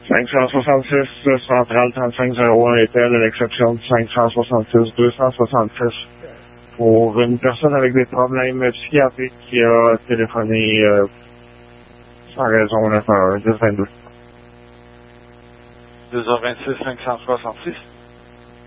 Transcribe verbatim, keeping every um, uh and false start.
cinq cent soixante-six, centrale trente-cinq zéro un était à l'exception de cinq cent soixante-six, deux cent soixante-six. Pour une personne avec des problèmes psychiatriques qui a téléphoné euh, sans raison neuf un un deux vingt-deux. deux heures vingt-six, cinq cent soixante-six.